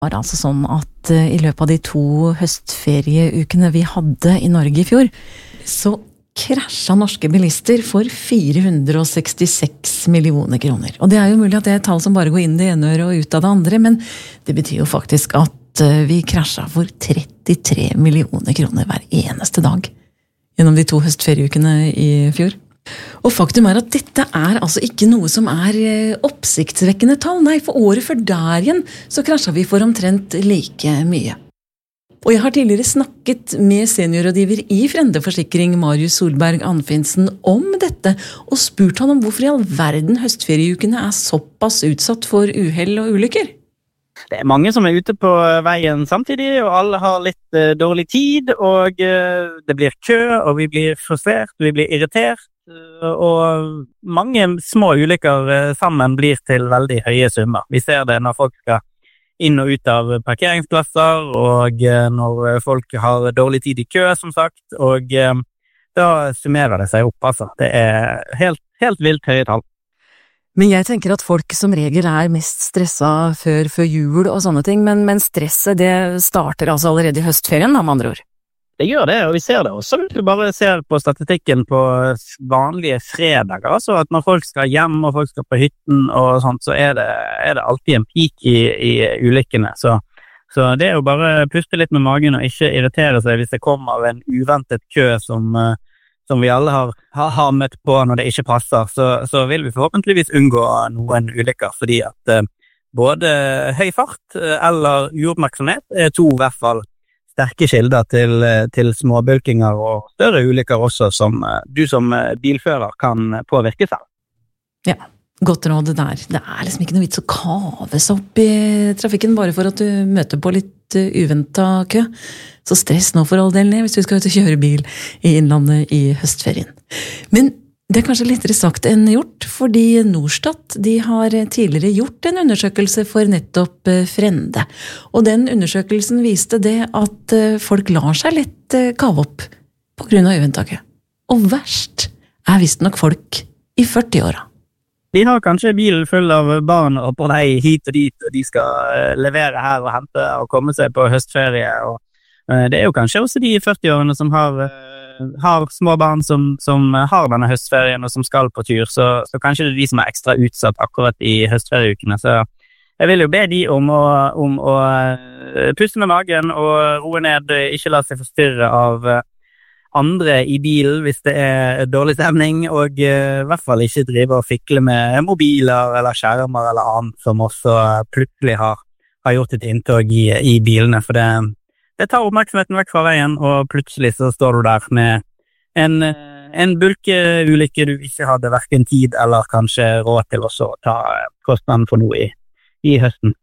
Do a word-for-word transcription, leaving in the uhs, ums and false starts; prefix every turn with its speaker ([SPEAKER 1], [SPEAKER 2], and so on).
[SPEAKER 1] var altså sånn at i løpet av de to høstferieukene vi hadde i Norge i fjor, så krasja norske bilister for fire hundre og sekstiseks millioner kroner. Og det er jo mulig at det er et tall som bare går inn det ene øret og ut av det andre, men det betyr jo faktisk at vi krasja for trettitre millioner kroner hver eneste dag gjennom de to høstferieukene i fjor. Og faktum er at dette er altså ikke noe som er oppsiktsvekkende tall. Nei, for året før der igjen så krasja vi for omtrent like mye. Og jeg har tidligere snakket med seniorrådgiver i Frende Forsikring, Marius Solberg Anfinsen, om dette, og spurt han om hvorfor i all verden høstferieukene er såpass utsatt for uhell og ulykker.
[SPEAKER 2] Det er mange som er ute på veien samtidig, og alle har litt uh, dårlig tid, og uh, det blir kø, og vi blir frustrert, vi blir irritert, uh, og mange små ulykker uh, sammen blir til veldig høye summer. Vi ser det når folk skal inn og ut av parkeringsplasser, og uh, når folk har dårlig tid i kø, som sagt, og uh, da summerer det seg opp, altså. Det er helt, helt vilt høye tall.
[SPEAKER 1] Men jeg tenker at folk som regel er mest stresset før, før jul og sånne ting, men, men stresset det starter altså allerede i høstferien, da, med andre ord.
[SPEAKER 2] Det gjør det, og vi ser det også. Hvis du bare ser på statistikken på vanlige fredager, altså at når folk skal hjem og folk skal på hytten og sånt, så er det, er det alltid en peak i, i ulykkene. Så, så det er jo bare puste litt med magen og ikke irritere seg hvis det kommer en uventet kø som som vi alle har, har, har møtt på når det ikke passer, så, så vil vi forhåpentligvis unngå noen ulykker, fordi at eh, både høy fart eh, eller uoppmerksomhet er to i hvert fall sterke kilder til, til småbulkinger og større ulykker også, som eh, du som bilfører kan påvirke selv.
[SPEAKER 1] Ja, godt råd det der. Det er liksom ikke noe vits å kave seg opp i trafikken bare for at du møter på litt uventet kø. Så stress nå for all del ned hvis du skal ut og kjøre bil i innlandet i høstferien. Men det er kanskje lettere sagt enn gjort, fordi Norstat de har tidligere gjort en undersøkelse for nettopp Frende. Og den undersøkelsen viste det at folk lar seg lett kave opp på grunn av uventet kø. Og verst er visst nok folk i førti-åra.
[SPEAKER 2] De har kanskje bilen full av barn og på vei hit og dit, og de skal levere her og hente og komme seg på høstferie. Og det er jo kanskje også de førti-årene som har, har små barn som, som har denne høstferien og som skal på tur, så, så kanskje det er de som er ekstra utsatt akkurat i høstferieukene. Så jeg vil jo be de om å, om å puste med magen og roe ned, ikke la seg forstyrre av andre i bilen hvis det er dårlig stemning, og uh, i hvert fall ikke drive og fikle med mobiler eller skjermer eller annet som også plutselig har, har gjort et inntog i, i bilene, for det, det tar oppmerksomheten vekk fra veien, og plutselig så står du der med en, en bulkeulykke du ikke hadde hverken tid eller kanskje råd til også å ta kostnaden for noe i, i høsten.